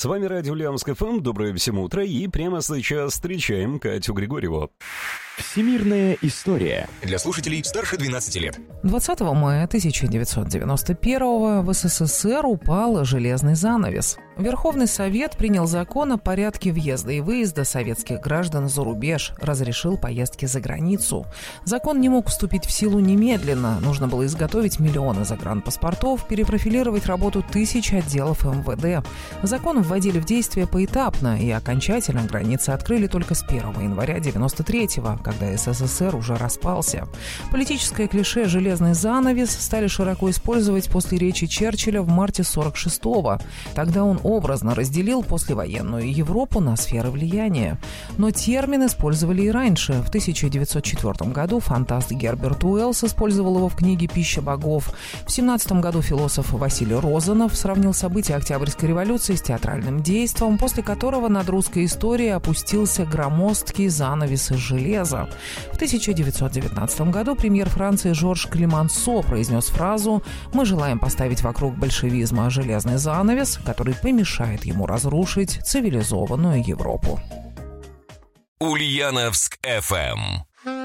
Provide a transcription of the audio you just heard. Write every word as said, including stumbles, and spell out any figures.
С вами радио Ульяновск эф эм. Доброе всем утро. И прямо сейчас встречаем Катю Григорьеву. Всемирная история. Для слушателей старше двенадцати лет. двадцатого мая тысяча девятьсот девяносто первого в эс эс эс эр упал железный занавес. Верховный Совет принял закон о порядке въезда и выезда советских граждан за рубеж, разрешил поездки за границу. Закон не мог вступить в силу немедленно. Нужно было изготовить миллионы загранпаспортов, перепрофилировать работу тысяч отделов эм вэ дэ. Закон вводили в действие поэтапно, и окончательно границы открыли только с первого января девяносто третьего, когда эс эс эс эр уже распался. Политическое клише «железный занавес» стали широко использовать после речи Черчилля в марте сорок шестого. Тогда он образно разделил послевоенную Европу на сферы влияния. Но термин использовали и раньше. В тысяча девятьсот четвёртом году фантаст Герберт Уэллс использовал его в книге «Пища богов». В семнадцатом году философ Василий Розанов сравнил события Октябрьской революции с театральным действом, после которого над русской историей опустился громоздкий занавес из железа. В тысяча девятьсот девятнадцатом году премьер Франции Жорж Клемансо произнес фразу «Мы желаем поставить вокруг большевизма железный занавес, который помешает ему разрушить цивилизованную Европу». Ульяновск эф эм.